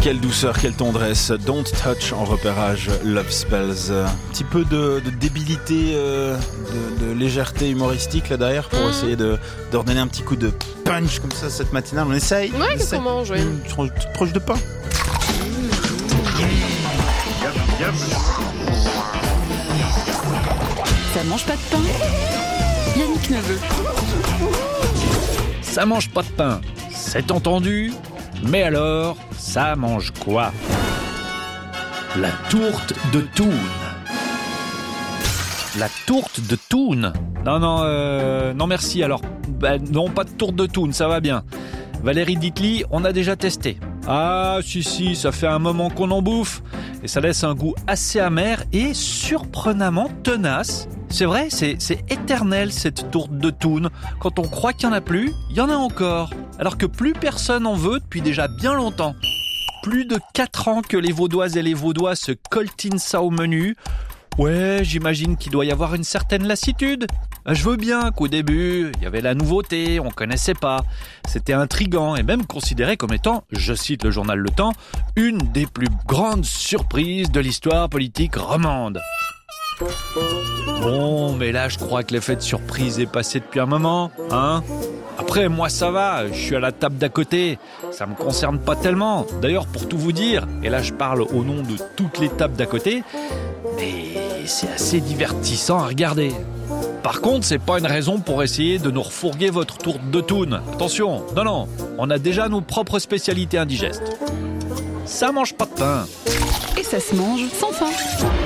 Quelle douceur, quelle tendresse. Don't touch en repérage Love Spells. Un petit peu de débilité, de légèreté humoristique là derrière pour essayer de redonner un petit coup de punch comme ça cette matinale. On essaye. Ouais, qu'est-ce qu'on mange, ouais. Toute proche de pain. Ça mange pas de pain. Yannick Neveu. Ça mange pas de pain, c'est entendu. Mais alors, ça mange quoi? La tourte de Toune. La tourte de Toune? Non merci alors. Non, pas de tourte de Toune, ça va bien. Valérie Ditli, on a déjà testé. Ah si, ça fait un moment qu'on en bouffe. Et ça laisse un goût assez amer et surprenamment tenace. C'est vrai, c'est éternel cette tourte de Toune. Quand on croit qu'il n'y en a plus, il y en a encore. Alors que plus personne en veut depuis déjà bien longtemps. Plus de 4 ans que les Vaudoises et les Vaudois se coltinent ça au menu. Ouais, j'imagine qu'il doit y avoir une certaine lassitude. Je veux bien qu'au début, il y avait la nouveauté, on connaissait pas. C'était intriguant et même considéré comme étant, je cite le journal Le Temps, une des plus grandes surprises de l'histoire politique romande. Bon, mais là, je crois que l'effet de surprise est passé depuis un moment, hein. Après, moi, ça va, je suis à la table d'à côté, ça me concerne pas tellement. D'ailleurs, pour tout vous dire, et là, je parle au nom de toutes les tables d'à côté, mais c'est assez divertissant à regarder. Par contre, c'est pas une raison pour essayer de nous refourguer votre tourte de Toune. Attention, non, on a déjà nos propres spécialités indigestes. Ça mange pas de pain. Et ça se mange sans fin.